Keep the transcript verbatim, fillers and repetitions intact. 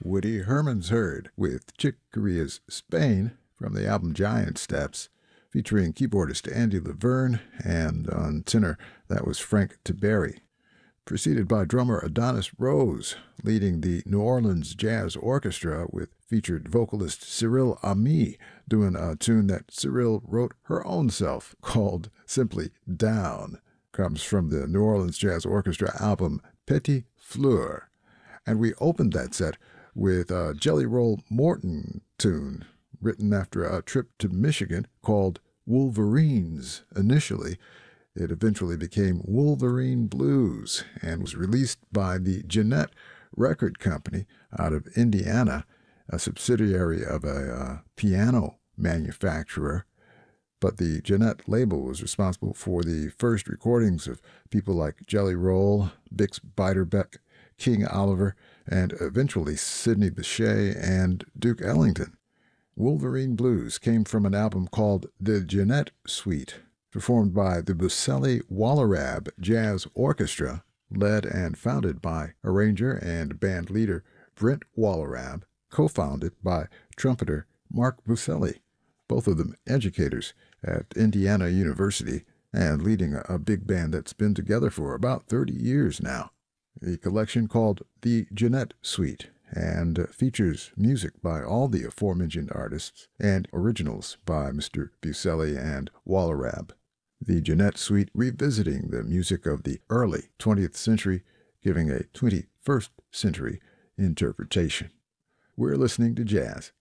Woody Herman's Herd with Chick Corea's Spain from the album Giant Steps, featuring keyboardist Andy Laverne, and on tenor that was Frank Tiberi. Preceded by drummer Adonis Rose, leading the New Orleans Jazz Orchestra with featured vocalist Cyril Ami doing a tune that Cyril wrote her own self called simply Down. Comes from the New Orleans Jazz Orchestra album Petit Fleur. And we opened that set with a Jelly Roll Morton tune written after a trip to Michigan called Wolverines initially. It eventually became Wolverine Blues and was released by the Jeanette Record Company out of Indiana, a subsidiary of a uh, piano manufacturer. But the Jeanette label was responsible for the first recordings of people like Jelly Roll, Bix Beiderbecke, King Oliver, and eventually Sidney Bechet and Duke Ellington. Wolverine Blues came from an album called The Jeanette Suite, performed by the Bucelli Wallerab Jazz Orchestra, led and founded by arranger and band leader Brent Wallerab, co-founded by trumpeter Mark Bucelli, both of them educators at Indiana University and leading a, a big band that's been together for about thirty years now. The collection called The Jeanette Suite and features music by all the aforementioned artists and originals by Mister Bucelli and Wallerab. The Jeanette Suite revisiting the music of the early twentieth century, giving a twenty-first century interpretation. We're listening to jazz